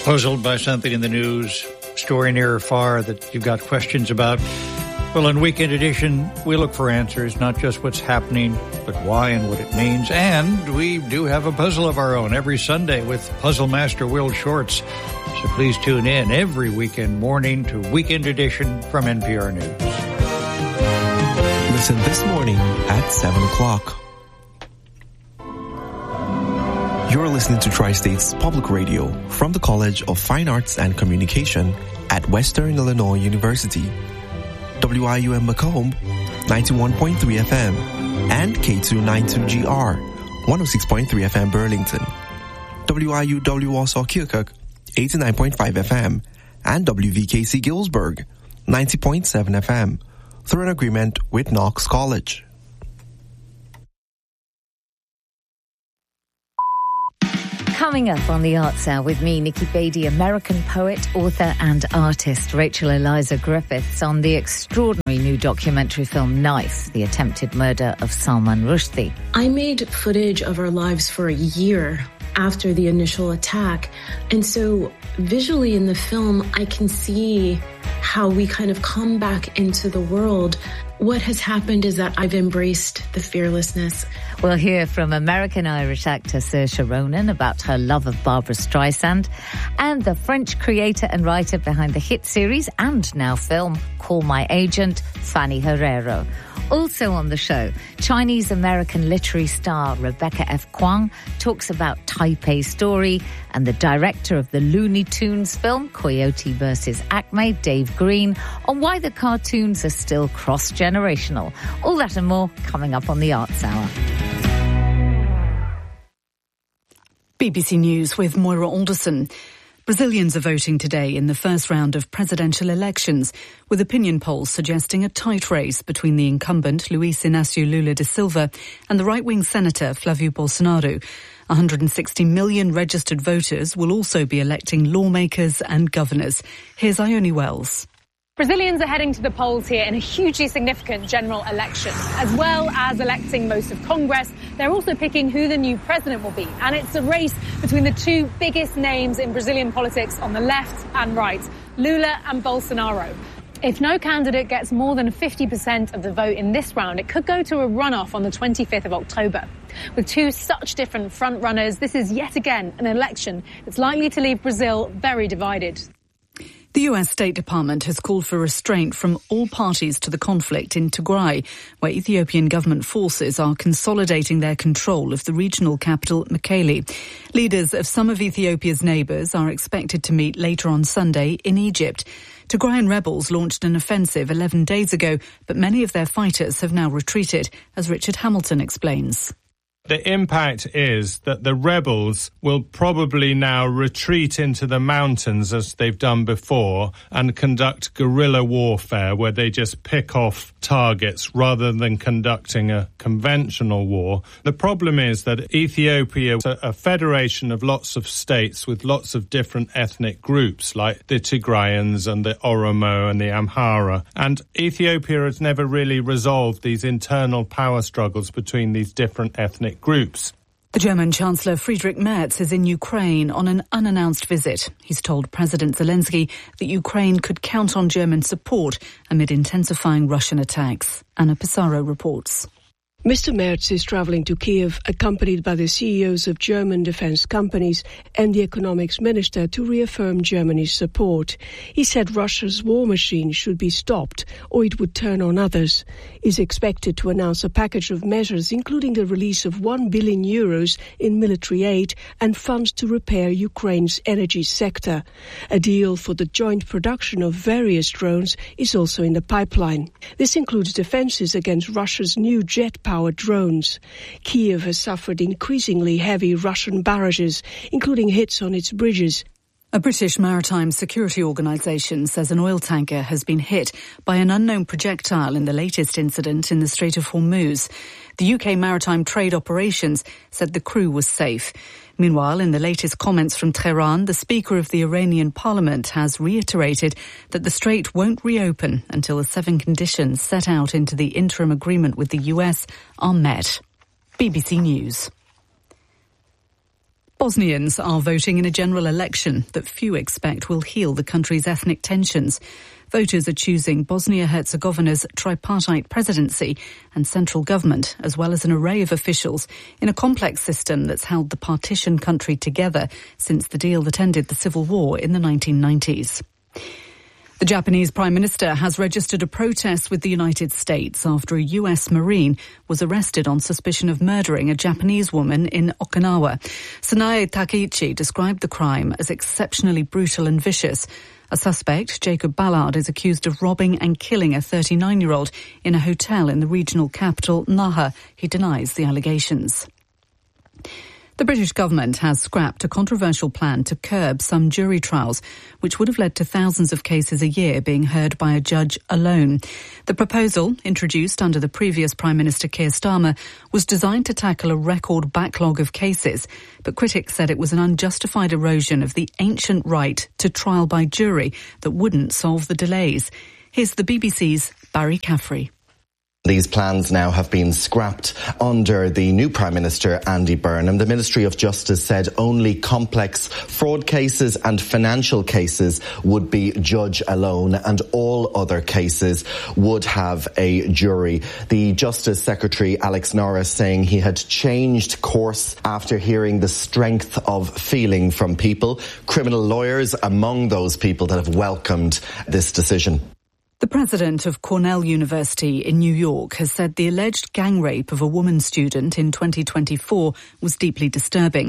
Puzzled by something in the news, story near or far that you've got questions about? Well, in Weekend Edition, we look for answers, not just what's happening, but why and what it means. And we do have a puzzle of our own every Sunday with Puzzle Master Will Shorts. So please tune in every weekend morning to Weekend Edition from NPR News. Listen this morning at 7 o'clock. You're listening to Tri-States Public Radio from the College of Fine Arts and Communication at Western Illinois University. WIUM Macomb, 91.3 FM, and K292GR, 106.3 FM Burlington. WIUW Warsaw Keokuk, 89.5 FM, and WVKC Gillsburg, 90.7 FM, through an agreement with Knox College. Coming up on the Arts Hour with me, Nikki Beattie, American poet, author and artist Rachel Eliza Griffiths on the extraordinary new documentary film Knife, the attempted murder of Salman Rushdie. I made footage of our lives for a year after the initial attack. And so visually in the film, I can see how we kind of come back into the world. What has happened is that I've embraced the fearlessness. We'll hear from American-Irish actor Saoirse Ronan about her love of Barbra Streisand, and the French creator and writer behind the hit series and now film Call My Agent, Fanny Herrero. Also on the show, Chinese-American literary star Rebecca F. Kuang talks about Taipei Story, and the director of the Looney Tunes film Coyote vs. Acme, Dave Green, on why the cartoons are still cross-generational. All that and more coming up on the Arts Hour. BBC News with Moira Alderson. Brazilians are voting today in the first round of presidential elections, with opinion polls suggesting a tight race between the incumbent Luiz Inácio Lula da Silva and the right-wing senator Flávio Bolsonaro. 160 million registered voters will also be electing lawmakers and governors. Here's Ione Wells. Brazilians are heading to the polls here in a hugely significant general election. As well as electing most of Congress, they're also picking who the new president will be. And it's a race between the two biggest names in Brazilian politics on the left and right, Lula and Bolsonaro. If no candidate gets more than 50% of the vote in this round, it could go to a runoff on the 25th of October. With two such different front-runners, this is yet again an election that's likely to leave Brazil very divided. The US State Department has called for restraint from all parties to the conflict in Tigray, where Ethiopian government forces are consolidating their control of the regional capital, Mekelle. Leaders of some of Ethiopia's neighbours are expected to meet later on Sunday in Egypt. Tigrayan rebels launched an offensive 11 days ago, but many of their fighters have now retreated, as Richard Hamilton explains. The impact is that the rebels will probably now retreat into the mountains as they've done before and conduct guerrilla warfare where they just pick off targets rather than conducting a conventional war. The problem is that Ethiopia is a federation of lots of states with lots of different ethnic groups like the Tigrayans and the Oromo and the Amhara. And Ethiopia has never really resolved these internal power struggles between these different ethnic groups. The German Chancellor Friedrich Merz is in Ukraine on an unannounced visit. He's told President Zelensky that Ukraine could count on German support amid intensifying Russian attacks. Anna Pissarro reports. Mr. Merz is travelling to Kiev, accompanied by the CEOs of German defence companies and the economics minister to reaffirm Germany's support. He said Russia's war machine should be stopped or it would turn on others. He's expected to announce a package of measures including the release of €1 billion in military aid and funds to repair Ukraine's energy sector. A deal for the joint production of various drones is also in the pipeline. This includes defences against Russia's new jet-powered drones. Kiev has suffered increasingly heavy Russian barrages, including hits on its bridges. A British maritime security organisation says an oil tanker has been hit by an unknown projectile in the latest incident in the Strait of Hormuz. The UK Maritime Trade Operations said the crew was safe. Meanwhile, in the latest comments from Tehran, the Speaker of the Iranian Parliament has reiterated that the strait won't reopen until the 7 conditions set out into the interim agreement with the US are met. BBC News. Bosnians are voting in a general election that few expect will heal the country's ethnic tensions. Voters are choosing Bosnia-Herzegovina's tripartite presidency and central government, as well as an array of officials, in a complex system that's held the partitioned country together since the deal that ended the civil war in the 1990s. The Japanese Prime Minister has registered a protest with the United States after a US Marine was arrested on suspicion of murdering a Japanese woman in Okinawa. Sanae Takeichi described the crime as exceptionally brutal and vicious. A suspect, Jacob Ballard, is accused of robbing and killing a 39-year-old in a hotel in the regional capital, Naha. He denies the allegations. The British government has scrapped a controversial plan to curb some jury trials, which would have led to thousands of cases a year being heard by a judge alone. The proposal, introduced under the previous Prime Minister Keir Starmer, was designed to tackle a record backlog of cases, but critics said it was an unjustified erosion of the ancient right to trial by jury that wouldn't solve the delays. Here's the BBC's Barry Caffrey. These plans now have been scrapped under the new Prime Minister, Andy Burnham. The Ministry of Justice said only complex fraud cases and financial cases would be judge alone, and all other cases would have a jury. The Justice Secretary, Alex Norris, saying he had changed course after hearing the strength of feeling from people, criminal lawyers among those people that have welcomed this decision. The president of Cornell University in New York has said the alleged gang rape of a woman student in 2024 was deeply disturbing.